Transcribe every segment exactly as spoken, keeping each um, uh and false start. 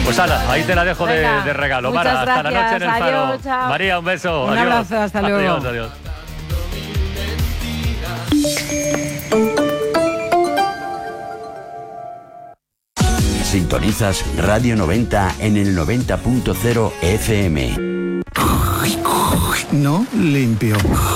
Pues ala, ahí te la dejo de, de regalo. Muchas Mara, hasta gracias. la noche en el Adiós, Faro. chao. María, un beso. Un adiós. abrazo, hasta luego. Adiós, adiós. Sintonizas Radio noventa en el noventa punto cero F M. No limpio.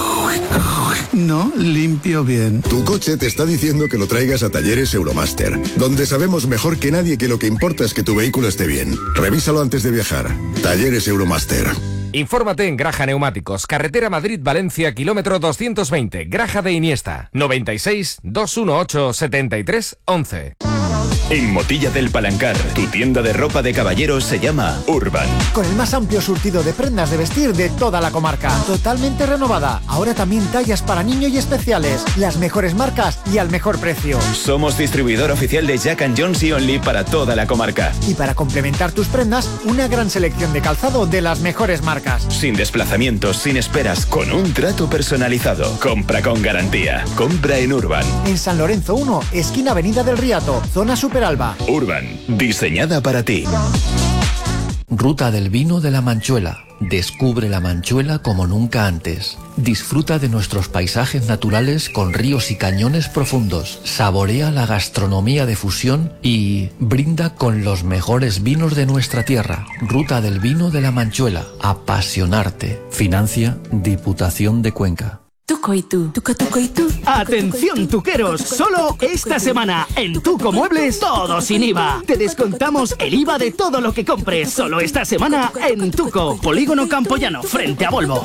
No limpio bien. Tu coche te está diciendo que lo traigas a Talleres Euromaster, donde sabemos mejor que nadie que lo que importa es que tu vehículo esté bien. Revísalo antes de viajar. Talleres Euromaster. Infórmate en Graja Neumáticos, carretera Madrid-Valencia, kilómetro doscientos veinte, Graja de Iniesta, noventa y seis, doscientos dieciocho, setenta y tres, once. En Motilla del Palancar, tu tienda de ropa de caballeros se llama Urban. Con el más amplio surtido de prendas de vestir de toda la comarca. Totalmente renovada. Ahora también tallas para niños y especiales. Las mejores marcas y al mejor precio. Somos distribuidor oficial de Jack and Jones y Only para toda la comarca. Y para complementar tus prendas, una gran selección de calzado de las mejores marcas. Sin desplazamientos, sin esperas, con un trato personalizado. Compra con garantía. Compra en Urban. En San Lorenzo uno, esquina Avenida del Riato, zona Superalba. Urban, diseñada para ti. Ruta del vino de la Manchuela. Descubre la Manchuela como nunca antes. Disfruta de nuestros paisajes naturales con ríos y cañones profundos. Saborea la gastronomía de fusión y brinda con los mejores vinos de nuestra tierra. Ruta del vino de la Manchuela. Apasionarte. Financia Diputación de Cuenca. Tuco y tú, tuco, tuco y tú. Atención tuqueros, solo esta semana en Tuco Muebles todo sin I V A. Te descontamos el I V A de todo lo que compres. Solo esta semana en Tuco, Polígono Campoyano, frente a Volvo.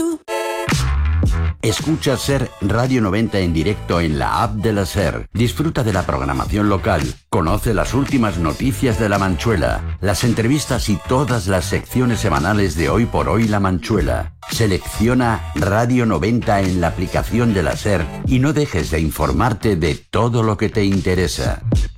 Escucha SER Radio noventa en directo en la app de la SER. Disfruta de la programación local. Conoce las últimas noticias de La Manchuela, las entrevistas y todas las secciones semanales de Hoy por Hoy La Manchuela. Selecciona Radio noventa en la aplicación de la SER y no dejes de informarte de todo lo que te interesa.